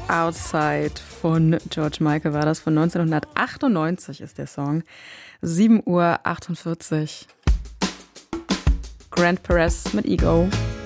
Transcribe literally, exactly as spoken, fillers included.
Outside von George Michael war das. Von neunzehnhundertachtundneunzig ist der Song. sieben Uhr achtundvierzig. Grant Perez mit Ego.